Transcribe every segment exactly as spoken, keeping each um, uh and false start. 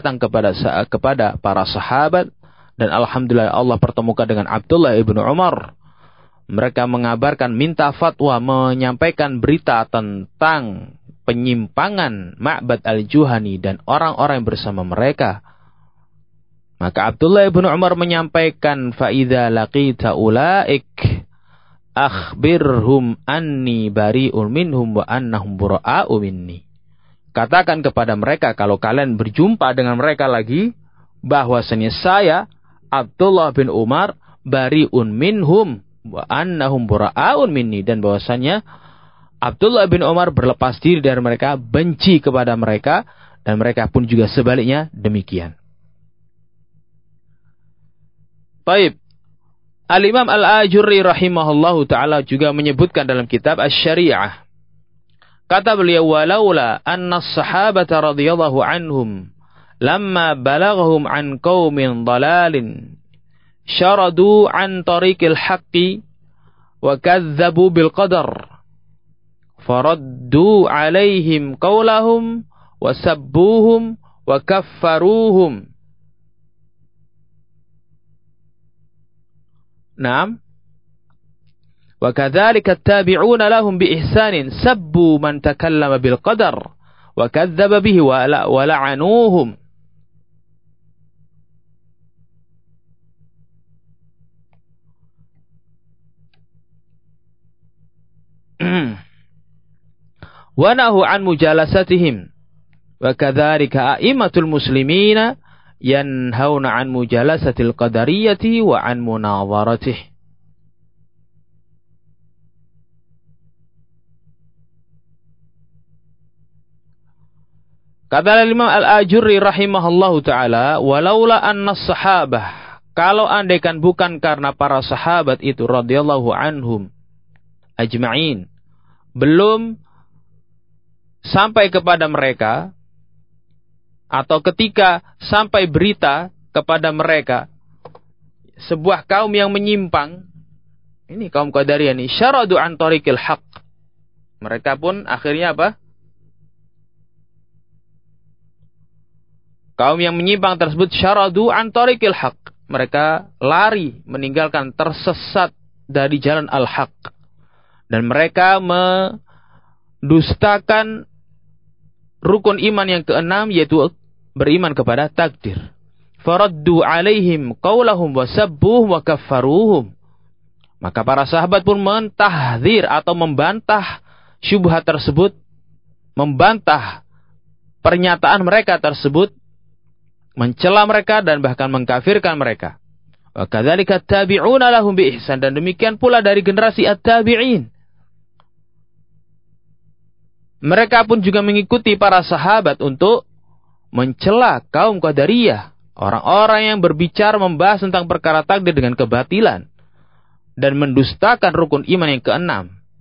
datang kepada kepada para sahabat, dan alhamdulillah Allah pertemukan dengan Abdullah ibnu Umar. Mereka mengabarkan, minta fatwa, menyampaikan berita tentang penyimpangan Ma'bad al-Juhani dan orang-orang yang bersama mereka. Maka Abdullah ibnu Umar menyampaikan, fa idza laqita ulaik akhbirhum anni bari'un minhum wa annahum bura'u minni. Katakan kepada mereka, kalau kalian berjumpa dengan mereka lagi, bahwasanya saya Abdullah bin Umar bari'un minhum wa annahum bura'u minni, dan bahwasanya Abdullah bin Umar berlepas diri dari mereka, benci kepada mereka, dan mereka pun juga sebaliknya demikian. Baik. Al-Imam Al-Ajurri rahimahullahu ta'ala juga menyebutkan dalam kitab Asy-Syari'ah. Kata beliau, walaula anna as-sahabata radhiyallahu anhum lamma balaghahum an qaumin dhalalin syaradu an tariqil haqqi wa kadzdzabu bil qadar faraddu alaihim qawlahum wa sabbuhum wa kaffaruhum. Naam. Wa kadzalika at-tabi'una lahum bi ihsanin sabbu man takallama bil qadar wa kadzdzaba bihi wa la'anuhum. Wa nahu an mujalasatihim wa kadzalika a'immatul muslimina yanhauna an mujalasatil qadariyyati wa an munadharatih. Kata Imam Al-Ajurri rahimahullahu ta'ala, walaula anna sahabah, kalau andaikan bukan karena para sahabat itu radhiyallahu anhum ajma'in, belum sampai kepada mereka, atau ketika sampai berita kepada mereka sebuah kaum yang menyimpang, ini kaum Qadariyah ini, syaradu an tariqil haqq, mereka pun akhirnya apa? Kaum yang menyimpang tersebut syaradu an tariqil haqq, mereka lari, meninggalkan, tersesat dari jalan al-haq, dan mereka mendustakan rukun iman yang keenam, yaitu beriman kepada takdir. Faraddu alaihim qaulahum wa sabbuhum wa kaffaruhum. Maka para sahabat pun mentahdzir atau membantah syubhat tersebut, membantah pernyataan mereka tersebut, mencela mereka dan bahkan mengkafirkan mereka. Wa kadzalika at-tabi'una lahum bi ihsan, dan demikian pula dari generasi at-tabi'in. Mereka pun juga mengikuti para sahabat untuk mencela kaum Qadariyah, orang-orang yang berbicara membahas tentang perkara takdir dengan kebatilan dan mendustakan rukun iman yang keenam.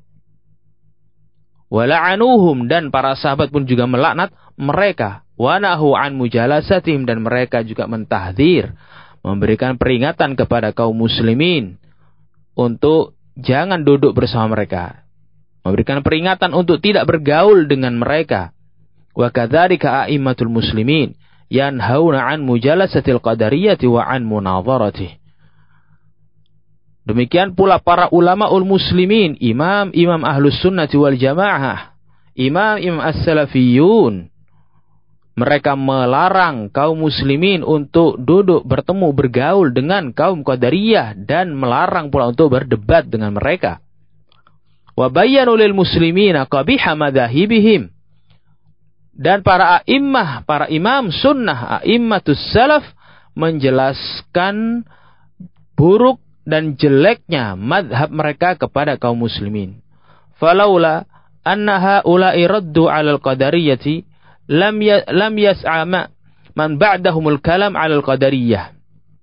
Wala'anuhum, dan para sahabat pun juga melaknat mereka. Wa nahu an mujalasatihim, dan mereka juga mentahdzir, memberikan peringatan kepada kaum muslimin untuk jangan duduk bersama mereka, memberikan peringatan untuk tidak bergaul dengan mereka. Wa kadzalika a'immatul muslimin yanhauna an mujalasatil qadariyyati wa an munadharatih. Demikian pula para ulamaul muslimin, imam-imam ahlus sunnati wal jamaah, imam-imam as-salafiyun, mereka melarang kaum muslimin untuk duduk, bertemu, bergaul dengan kaum Qadariyah, dan melarang pula untuk berdebat dengan mereka. Wa bayyanu lil muslimina qabiha madzahibihim, dan para a'immah, para imam sunnah, a'immatus salaf, menjelaskan buruk dan jeleknya madhab mereka kepada kaum muslimin. Falaula anna haula'i raddu 'alal qadariyyati lam ya, lam yas'a man ba'dahumul kalam 'alal qadariyah.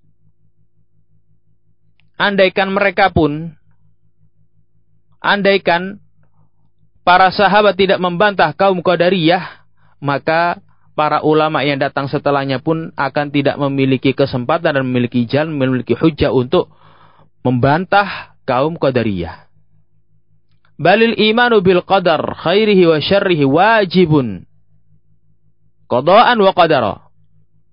Andaikan mereka pun, andaikan para sahabat tidak membantah kaum Qadariyah, maka para ulama yang datang setelahnya pun akan tidak memiliki kesempatan dan memiliki jalan, memiliki hujjah untuk membantah kaum Qadariyah. Balil imanu bil qadar khairihi wa syarrihi wajibun qada'an wa qadara.